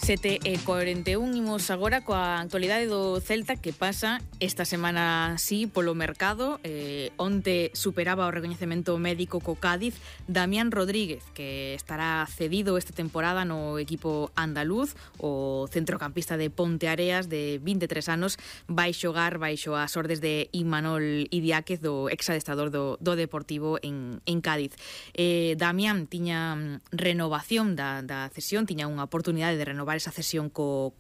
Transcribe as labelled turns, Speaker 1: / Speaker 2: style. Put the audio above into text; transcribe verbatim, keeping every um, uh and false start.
Speaker 1: Sete e cuarenta e un, imos agora coa actualidade do Celta que pasa esta semana sí polo mercado. eh, Onte superaba o recoñecemento médico co Cádiz Damián Rodríguez, que estará cedido esta temporada no equipo andaluz. O centrocampista de Ponteareas, de vinte e tres anos, vai xogar baixo as ordes de Imanol Idiáquez, do exadestrador do, do Deportivo en, en Cádiz. eh, Damián tiña renovación da, da cesión, tiña unha oportunidade de renovar esa cesión co